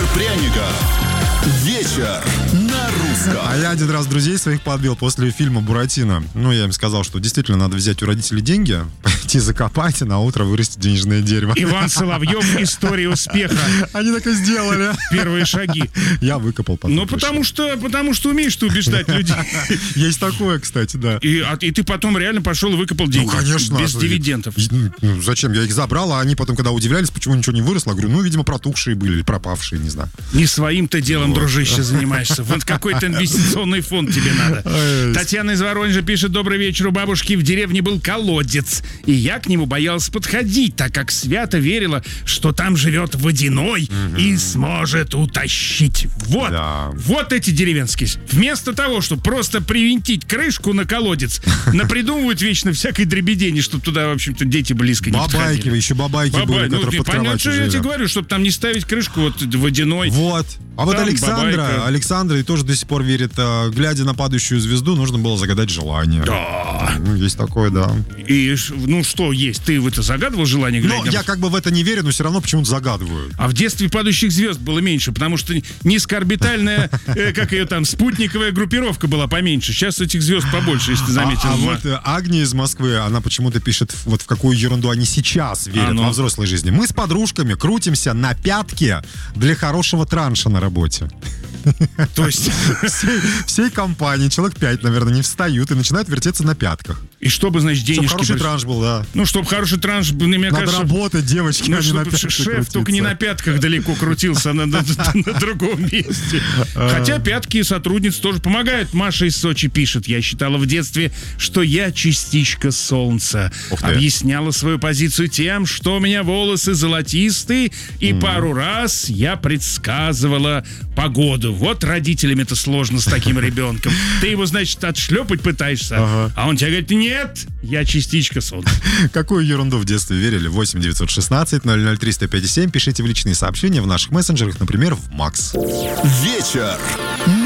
Пряников. Вечер на русском. А я один раз друзей своих подбил после фильма «Буратино». Ну, я им сказал, что действительно надо взять у родителей деньги, пойти закопать и на утро вырастить денежное дерево. Иван Соловьев. История успеха. Они так и сделали. Первые шаги. Я выкопал потом. Ну, потому что умеешь ты убеждать людей. Есть такое, кстати, да. И ты потом реально пошел и выкопал деньги. Ну, конечно. Без дивидендов. Ну, зачем? Я их забрал, а они потом, когда удивлялись, почему ничего не выросло, говорю, ну, видимо, протухшие были или пропавшие, не знаю. Не своим-то делом, дружище, занимаешься. Вот какой-то инвестиционный фонд тебе надо. Татьяна из Воронежа пишет: добрый вечер, у бабушки в деревне был колодец, и я к нему боялась подходить, так как свято верила, что там живет водяной и сможет утащить. Вот, Да. вот эти деревенские. Вместо того, чтобы просто привинтить крышку на колодец, напридумывают вечно всякой дребедени, чтобы туда, в общем-то, дети близко не подходили. Бабайки, еще бабайки были, которые под понятно, кроватью что я тебе жили. говорю, чтобы там не ставить крышку вот водяной. Вот. А вот Там бабайка. Александра и тоже до сих пор верит, глядя на падающую звезду, нужно было загадать желание. Да. Ну, есть такое, да. И, ну что есть? Ты в это загадывал желание? Ну, глядя? я как бы в это не верю, но все равно почему-то загадываю. А в детстве падающих звезд было меньше, потому что низкоорбитальная, как ее там, спутниковая группировка была поменьше. Сейчас этих звезд побольше, если ты заметил. Вот Агния из Москвы, она почему-то пишет, вот в какую ерунду они сейчас верят во взрослой жизни. Мы с подружками крутимся на пятке для хорошего транша на работе. То есть... Всей компании, человек 5, наверное, не встают и начинают вертеться на пятках. И чтобы, значит, денежки... Чтобы хороший транш был, да. Ну, чтобы хороший транш, мне Надо кажется... работать, девочки, Ну, а не на чтобы пятках шеф крутиться. только не на пятках далеко крутился, а на другом месте. Хотя пятки сотрудниц тоже помогают. Маша из Сочи пишет: я считала в детстве, что я частичка солнца. Ух ты. Объясняла свою позицию тем, что у меня волосы золотистые, и пару раз я предсказывала погоду. Вот родителям это сложно с таким ребенком. Ты его, значит, отшлепать пытаешься, а он тебе говорит: нет, я частичка солнца. Какую ерунду в детстве верили? 8 916 003 105 7. Пишите в личные сообщения в наших мессенджерах, например, в Макс. Вечер